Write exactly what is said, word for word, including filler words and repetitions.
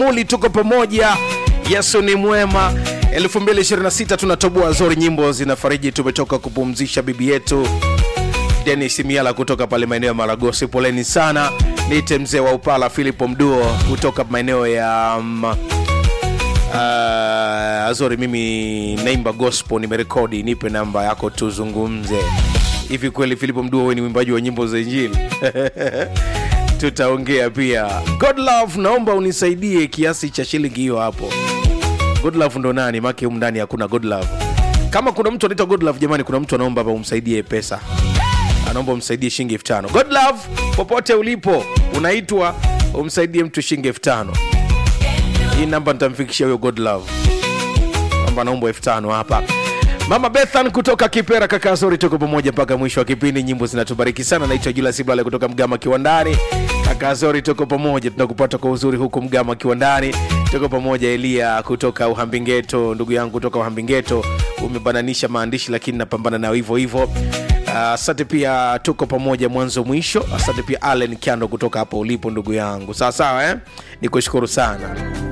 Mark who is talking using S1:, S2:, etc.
S1: Muli tuko pamoja. Yesu ni mwema. elfu mbili ishirini na sita tunatoboa zori, nyimbo zinafariji. Tumetoka kupumzisha bibi yetu Dennis Miala kutoka pale maeneo ya Maragosi. Poleni sana. Niite mzee wa Upala Philip Mduo kutoka maeneo ya um, uh, Azori. Mimi naimba gospel, nimerekodi. Nipe namba yako tuzungumze. Hivi kweli Philip Mduo wewe ni mwimbaji wa nyimbo za Injili? Tutaongea pia. God Love, naomba unisaidie kiasi cha shilingi hiyo hapo. God Love ndo nani? Maki humu ndani hakuna God Love. Kama kuna mtu anaitwa God Love jamani, kuna mtu anaomba hapa umsaidie pesa. Anaomba umsaidie shilingi elfu tano. God Love, popote ulipo unaitwa umsaidie mtu shilingi elfu tano. Hii namba nitamfikishia huyo God Love. Namba naomba elfu tano hapa. Mama Bethan kutoka Kipera, kaka Zori, tuko pamoja mpaka mwisho wa kipindi. Nyimbo zinatubariki sana. Naitwa Julius Ibale kutoka Mgama Kiwandani. Kaka Zori, tuko pamoja, tunakupata kwa uzuri huko Mgama Kiwandani. Tuko pamoja. Elia kutoka Uhambingeto, ndugu yangu kutoka Uhambingeto, umebananisha maandishi lakini napambana nao hivyo hivyo. Asante uh, pia tuko pamoja mwanzo mwisho. Asante pia Allen Kiando kutoka hapo ulipo ndugu yangu. Sawa sawa eh? Nikushukuru sana.